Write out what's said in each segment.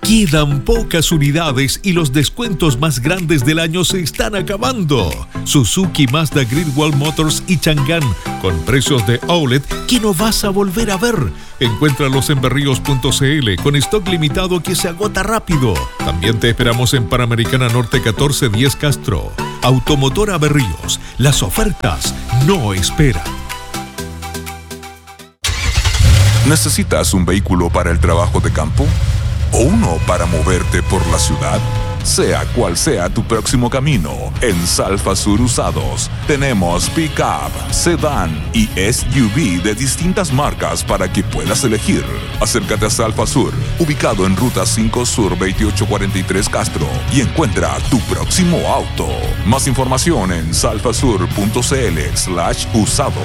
Quedan pocas unidades y los descuentos más grandes del año se están acabando. Suzuki, Mazda, Great Motors y Chang'an, con precios de outlet que no vas a volver a ver. Encuéntralos en berríos.cl con stock limitado que se agota rápido. También te esperamos en Panamericana Norte 1410 Castro. Automotora Berríos, las ofertas no esperan. ¿Necesitas un vehículo para el trabajo de campo? ¿O uno para moverte por la ciudad? Sea cual sea tu próximo camino, en Salfa Sur Usados tenemos pick-up, sedán y SUV de distintas marcas para que puedas elegir. Acércate a Salfa Sur, ubicado en Ruta 5 Sur 2843 Castro, y encuentra tu próximo auto. Más información en salfasur.cl/usados.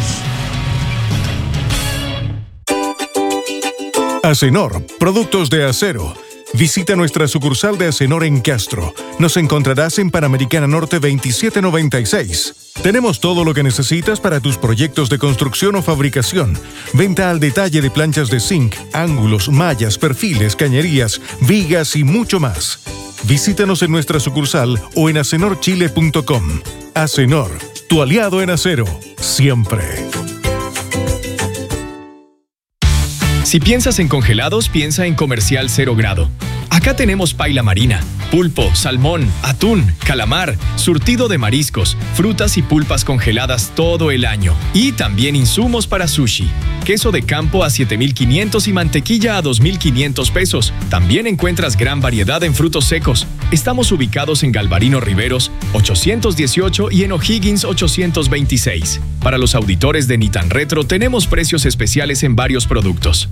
Acenor, productos de acero. Visita nuestra sucursal de Acenor en Castro. Nos encontrarás en Panamericana Norte 2796. Tenemos todo lo que necesitas para tus proyectos de construcción o fabricación. Venta al detalle de planchas de zinc, ángulos, mallas, perfiles, cañerías, vigas y mucho más. Visítanos en nuestra sucursal o en acenorchile.com. Acenor, tu aliado en acero, siempre. Si piensas en congelados, piensa en Comercial 0 Grado. Acá tenemos paila marina, pulpo, salmón, atún, calamar, surtido de mariscos, frutas y pulpas congeladas todo el año. Y también insumos para sushi. Queso de campo a 7,500 y mantequilla a 2,500 pesos. También encuentras gran variedad en frutos secos. Estamos ubicados en Galvarino Riveros, 818 y en O'Higgins, 826. Para los auditores de Nitan Retro tenemos precios especiales en varios productos.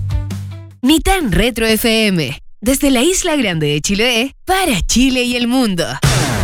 Nitan Retro FM. Desde la Isla Grande de Chiloé, para Chile y el mundo.